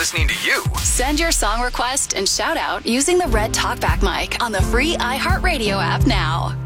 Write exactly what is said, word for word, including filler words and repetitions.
listening to you. Send your song request and shout out using the red talkback mic on the free iHeartRadio app now.